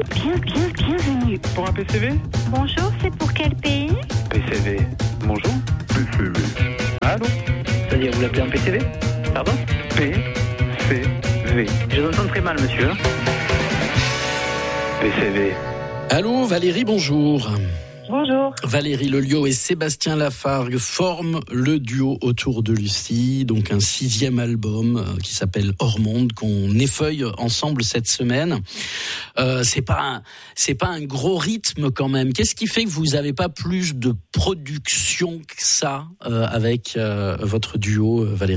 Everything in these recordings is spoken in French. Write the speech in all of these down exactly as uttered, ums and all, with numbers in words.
Bien, bien, bienvenue. Pour un P C V ? Bonjour, c'est pour quel pays ? P C V. Bonjour. P C V. Allô ? C'est-à-dire, vous l'appelez un P C V ? Pardon ? P C V. Je vous entends très mal, monsieur. P C V. Allô, Valérie, bonjour. Bonjour. Valérie Lelio et Sébastien Lafargue forment le duo autour de Lucie, donc un sixième album euh, qui s'appelle Hors Monde, qu'on effeuille ensemble cette semaine. Euh, c'est pas un, c'est pas un gros rythme quand même. Qu'est-ce qui fait que vous n'avez pas plus de production que ça euh, avec euh, votre duo, euh, Valérie ?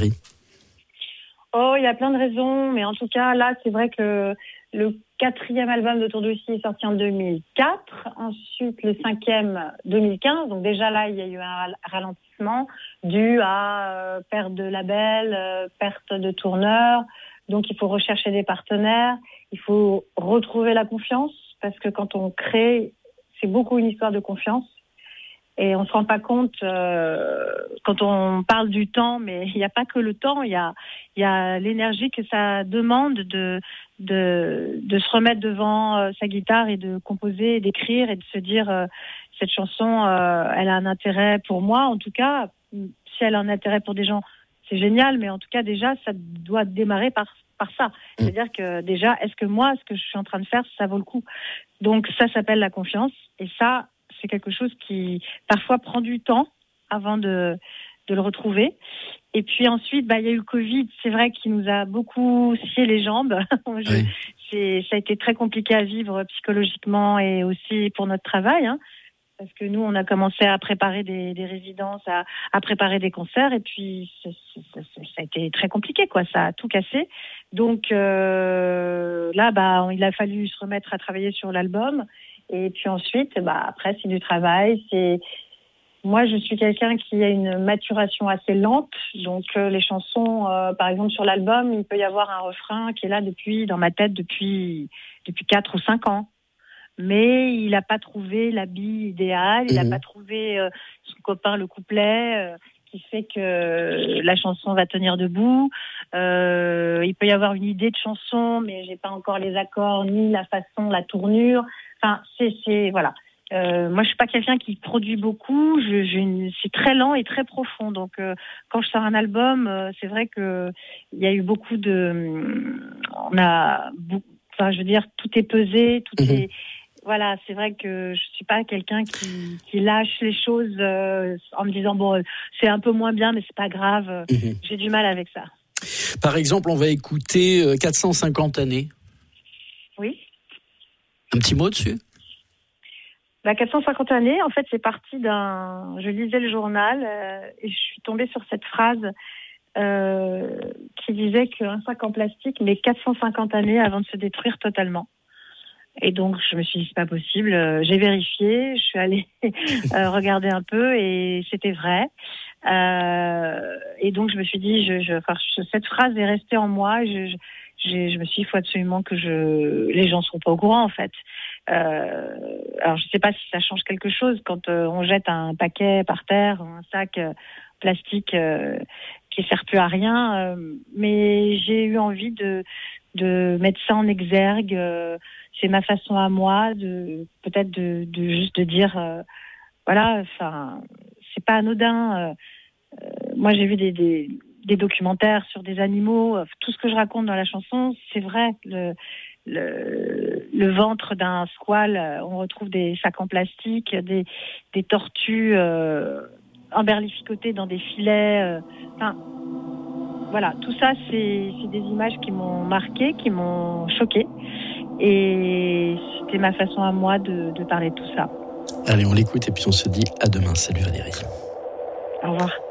Oh, il y a plein de raisons, mais en tout cas, là, c'est vrai que le quatrième album d'Autour de Lucie est sorti en deux mille quatre, ensuite le cinquième deux mille quinze, donc déjà là, il y a eu un ralentissement dû à euh, perte de label, euh, perte de tourneur, donc il faut rechercher des partenaires, il faut retrouver la confiance, parce que quand on crée, c'est beaucoup une histoire de confiance. Et on se rend pas compte euh, quand on parle du temps, mais il n'y a pas que le temps, il y a, il y a l'énergie que ça demande de, de, de se remettre devant euh, sa guitare et de composer, et d'écrire et de se dire euh, cette chanson, euh, elle a un intérêt pour moi. En tout cas, si elle a un intérêt pour des gens, c'est génial, mais en tout cas déjà, ça doit démarrer par par ça. C'est-à-dire que déjà, est-ce que moi, ce que je suis en train de faire, ça vaut le coup ? Donc ça s'appelle la confiance, et ça, c'est quelque chose qui parfois prend du temps avant de, de le retrouver. Et puis ensuite, bah, il y a eu le Covid, c'est vrai qu'il nous a beaucoup scié les jambes. Je, Oui. c'est, ça a été très compliqué à vivre psychologiquement et aussi pour notre travail, hein, parce que nous, on a commencé à préparer des, des résidences, à, à préparer des concerts, et puis c'est, c'est, c'est, ça a été très compliqué, quoi. Ça a tout cassé. Donc euh, là, bah, il a fallu se remettre à travailler sur l'album. Et puis ensuite, bah, après, c'est du travail. C'est... Moi, je suis quelqu'un qui a une maturation assez lente. Donc, euh, les chansons, euh, par exemple, sur l'album, il peut y avoir un refrain qui est là depuis, dans ma tête depuis, depuis quatre ou cinq ans. Mais il n'a pas trouvé la bille idéale. Il n'a Mmh. pas trouvé euh, son copain, le couplet, euh, qui fait que la chanson va tenir debout. Euh, il peut y avoir une idée de chanson, mais j'ai pas encore les accords, ni la façon, la tournure. Enfin, c'est, c'est voilà. Euh, moi, je suis pas quelqu'un qui produit beaucoup. Je, j'ai une, c'est très lent et très profond. Donc, euh, quand je sors un album, euh, c'est vrai que il y a eu beaucoup de, on a, enfin, je veux dire, tout est pesé, tout Mmh. est, voilà. C'est vrai que je suis pas quelqu'un qui, qui lâche les choses euh, en me disant bon, c'est un peu moins bien, mais c'est pas grave. Mmh. J'ai du mal avec ça. Par exemple, on va écouter euh, quatre cent cinquante années. Oui. Un petit mot dessus ? Bah, quatre cent cinquante années, en fait, c'est parti d'un... Je lisais le journal euh, et je suis tombée sur cette phrase euh, qui disait qu'un sac en plastique met quatre cent cinquante années avant de se détruire totalement. Et donc, je me suis dit, c'est pas possible. Euh, j'ai vérifié, je suis allée euh, regarder un peu et c'était vrai. Euh, et donc, je me suis dit, je, je, enfin, je, cette phrase est restée en moi. Je, je, J'ai, je me suis dit, il faut absolument que je, les gens ne sont pas au courant, en fait. Euh, alors, je ne sais pas si ça change quelque chose quand euh, on jette un paquet par terre, un sac euh, plastique euh, qui ne sert plus à rien. Euh, mais j'ai eu envie de, de mettre ça en exergue. Euh, c'est ma façon à moi, de peut-être de, de juste de dire, euh, voilà, enfin, c'est pas anodin. Euh, euh, moi, j'ai vu des, des des documentaires sur des animaux, tout ce que je raconte dans la chanson, c'est vrai. Le, le, le ventre d'un squale, on retrouve des sacs en plastique, des, des tortues euh, emberlificotées dans des filets. Euh, enfin, voilà, tout ça, c'est, c'est des images qui m'ont marquée, qui m'ont choquée. Et c'était ma façon à moi de, de parler de tout ça. Allez, on l'écoute et puis on se dit à demain. Salut Valérie. Au revoir.